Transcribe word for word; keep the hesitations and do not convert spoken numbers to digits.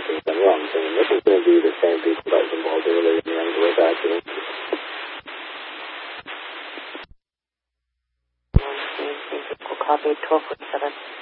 things went wrong. So this is going to be the same people that was involved earlier in the end of the way back. You know? Copy twelve foot seven.